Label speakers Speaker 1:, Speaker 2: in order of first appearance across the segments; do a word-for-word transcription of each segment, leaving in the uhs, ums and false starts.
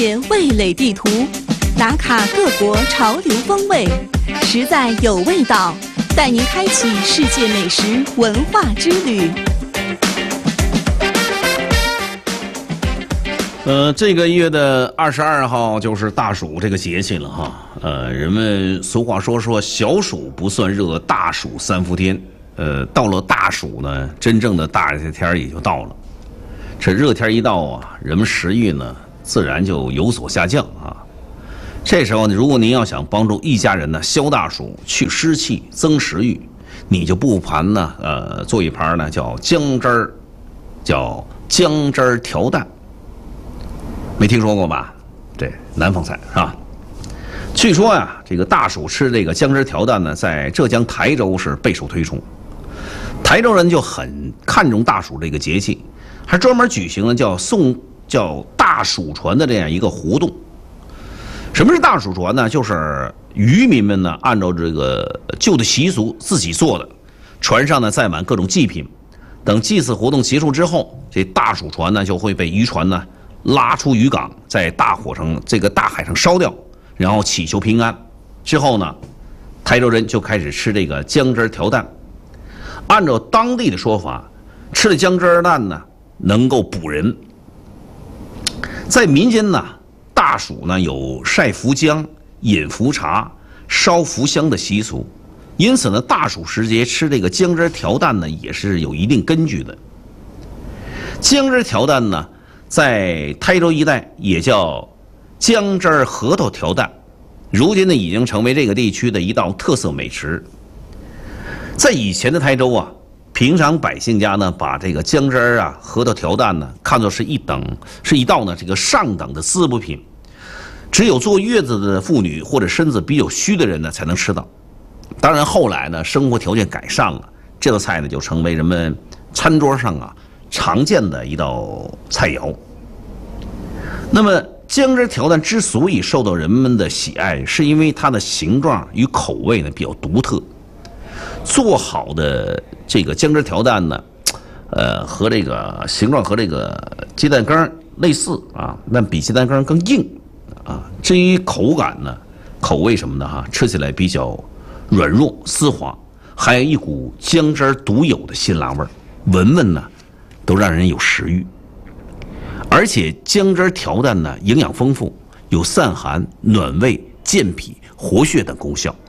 Speaker 1: 点味蕾地图，打卡各国潮流风味，实在有味道，带您开启世界美食文化之旅。
Speaker 2: 呃，这个月的二十二号就是大暑这个节气了哈。呃，人们俗话说说小暑不算热，大暑三伏天。呃，到了大暑呢，真正的大热天也就到了。这热天一到啊，人们食欲呢自然就有所下降啊。这时候呢，如果您要想帮助一家人呢消大暑、去湿气、增食欲，你就不妨呢，呃，做一盘呢叫姜汁儿，叫姜汁儿调蛋。没听说过吧？对，南方菜是吧？据说呀、啊，这个大暑吃这个姜汁调蛋呢，在浙江台州是备受推崇。台州人就很看重大暑这个节气，还专门举行了叫送叫大暑船的这样一个活动。什么是大暑船呢？就是渔民们呢按照这个旧的习俗自己做的，船上呢载满各种祭品。等祭祀活动结束之后，这大暑船呢就会被渔船呢拉出渔港，在大火上这个大海上烧掉，然后祈求平安。之后呢，台州人就开始吃这个姜汁调蛋。按照当地的说法，吃了姜汁蛋呢能够补人。在民间呢，大暑呢有晒伏姜、饮伏茶、烧伏香的习俗，因此呢，大暑时节吃这个姜汁调蛋呢也是有一定根据的。姜汁调蛋呢，在台州一带也叫姜汁核桃调蛋，如今呢已经成为这个地区的一道特色美食。在以前的台州啊，平常百姓家呢把这个姜汁啊、核桃调蛋呢看作是一等是一道呢这个上等的滋补品，只有坐月子的妇女或者身子比较虚的人呢才能吃到。当然后来呢生活条件改善了，这道菜呢就成为人们餐桌上啊常见的一道菜肴。那么姜汁调蛋之所以受到人们的喜爱，是因为它的形状与口味呢比较独特。做好的这个姜汁调蛋呢，呃，和这个形状和这个鸡蛋羹类似啊，但比鸡蛋羹更硬啊。至于口感呢，口味什么的哈，吃起来比较软弱丝滑，还有一股姜汁独有的辛辣味儿，闻闻呢都让人有食欲。而且姜汁调蛋呢营养丰富，有散寒、暖胃、健脾、活血等功效。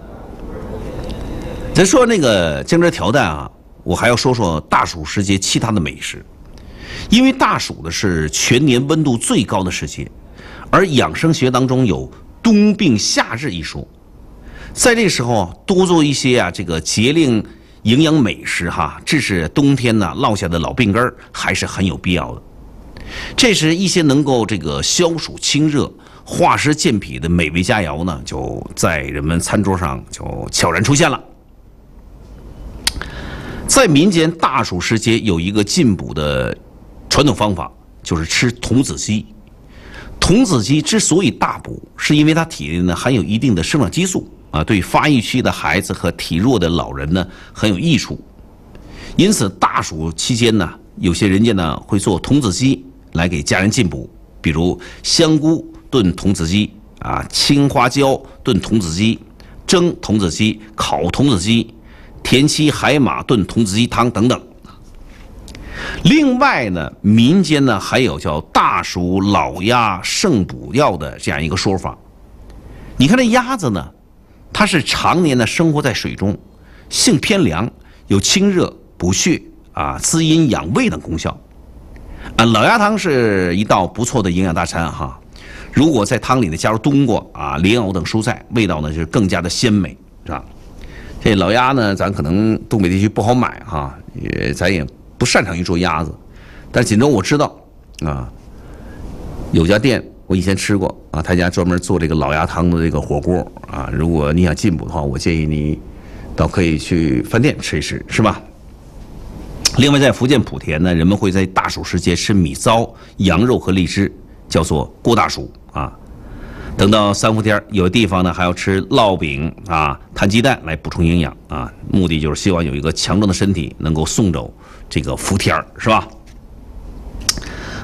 Speaker 2: 咱说那个姜汁调蛋啊，我还要说说大暑时节其他的美食。因为大暑的是全年温度最高的时节，而养生学当中有冬病夏治一说，在这时候多做一些啊这个节令营养美食哈，治治冬天呢落下的老病根还是很有必要的。这时一些能够这个消暑清热、化湿健脾的美味佳肴呢，就在人们餐桌上就悄然出现了。在民间大暑时节有一个进补的传统方法，就是吃童子鸡。童子鸡之所以大补，是因为它体内呢含有一定的生长激素啊，对发育期的孩子和体弱的老人呢很有益处。因此大暑期间呢，有些人家呢会做童子鸡来给家人进补，比如香菇炖童子鸡啊，青花椒炖童子鸡，蒸童子鸡、烤童子鸡，田七海马炖童子鸡汤等等。另外呢，民间呢还有叫大暑老鸭胜补药的这样一个说法。你看这鸭子呢，它是常年的生活在水中，性偏凉，有清热补血啊、滋阴养胃等功效。啊，老鸭汤是一道不错的营养大餐哈。如果在汤里呢加入冬瓜啊、莲藕等蔬菜，味道呢就更加的鲜美，是吧？这老鸭呢，咱可能东北地区不好买哈，也咱也不擅长于做鸭子，但锦州我知道啊，有家店我以前吃过啊，他家专门做这个老鸭汤的这个火锅啊。如果你想进补的话，我建议你倒可以去饭店吃一吃，是吧？另外，在福建莆田呢，人们会在大暑时节吃米糟、羊肉和荔枝，叫做过大暑啊。等到三伏天，有的地方呢还要吃烙饼啊、摊鸡蛋来补充营养啊，目的就是希望有一个强壮的身体能够送走这个伏天，是吧？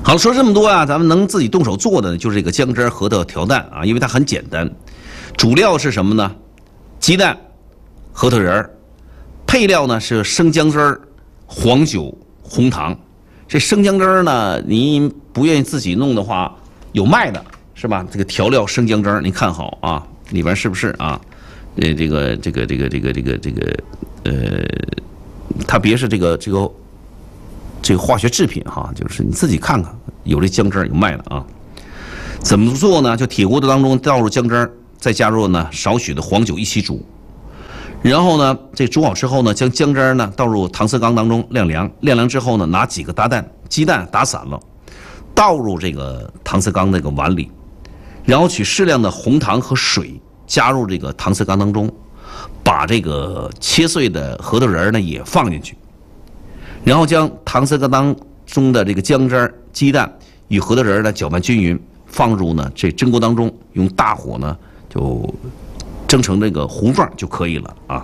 Speaker 2: 好了，说这么多啊，咱们能自己动手做的呢，就是这个姜汁核桃调蛋啊，因为它很简单。主料是什么呢？鸡蛋、核桃仁儿，配料呢是生姜汁儿、黄酒、红糖。这生姜汁儿呢，你不愿意自己弄的话，有卖的是吧？这个调料生姜汁儿，你看好啊，里边是不是啊？呃，这个这个这个这个这个这个呃，它别是这个这个。这个化学制品哈，就是你自己看看，有这姜汁儿有卖的啊。怎么做呢？就铁锅的当中倒入姜汁儿，再加入呢少许的黄酒一起煮。然后呢，这煮好之后呢，将姜汁儿呢倒入搪瓷缸当中晾凉。晾凉之后呢，拿几个大蛋、鸡蛋打散了，倒入这个搪瓷缸那个碗里，然后取适量的红糖和水加入这个搪瓷缸当中，把这个切碎的核桃仁儿呢也放进去。然后将搪瓷缸当中的这个姜汁儿、鸡蛋与核桃仁儿呢搅拌均匀，放入呢这蒸锅当中，用大火呢就蒸成这个糊状就可以了啊。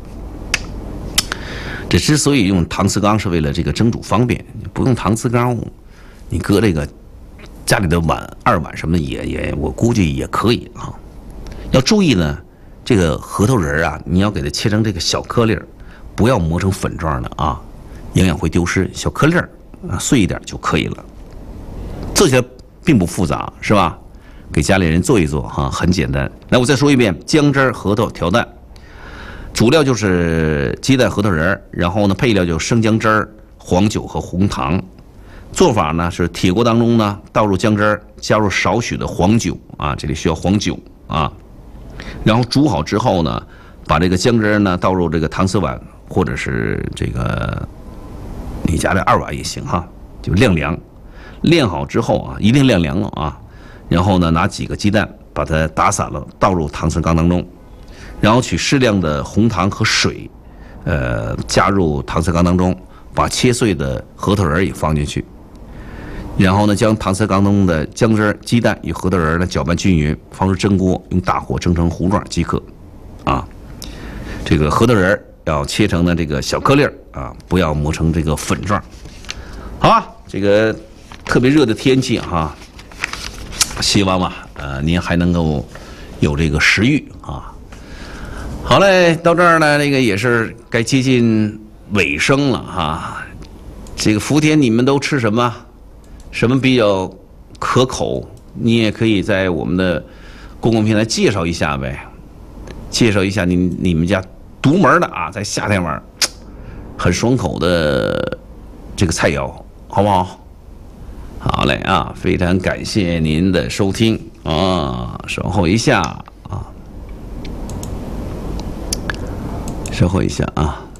Speaker 2: 这之所以用搪瓷缸，是为了这个蒸煮方便，不用搪瓷缸，你搁这个家里的碗、二碗什么的也也，我估计也可以啊。要注意呢，这个核桃仁儿啊，你要给它切成这个小颗粒儿，不要磨成粉状的啊。营养会丢失，小颗粒儿啊，碎一点就可以了。做起来并不复杂，是吧？给家里人做一做哈，很简单。来，我再说一遍：姜汁、核桃调蛋，主料就是鸡蛋、核桃仁儿，然后呢，配料就是生姜汁儿、黄酒和红糖。做法呢是铁锅当中呢倒入姜汁儿，加入少许的黄酒啊，这里需要黄酒啊。然后煮好之后呢，把这个姜汁呢倒入这个搪瓷碗或者是这个。你家的二碗也行哈，就晾凉，晾好之后啊，一定晾凉了啊。然后呢，拿几个鸡蛋把它打散了，倒入搪瓷缸当中，然后取适量的红糖和水，呃，加入搪瓷缸当中，把切碎的核桃仁也放进去，然后呢，将搪瓷缸中的姜汁、鸡蛋与核桃仁呢搅拌均匀，放入蒸锅，用大火蒸成糊状即可。啊，这个核桃仁要切成呢这个小颗粒儿啊，不要磨成这个粉状。好吧，这个特别热的天气哈，希望嘛，呃，您还能够有这个食欲啊。好嘞，到这儿呢，这个也是该接近尾声了哈。这个福田你们都吃什么？什么比较可口？你也可以在我们的公共平台介绍一下呗，介绍一下你你们家独门的啊，在夏天玩很爽口的这个菜肴，好不好？好嘞啊，非常感谢您的收听啊，稍后一下啊，稍后一下啊。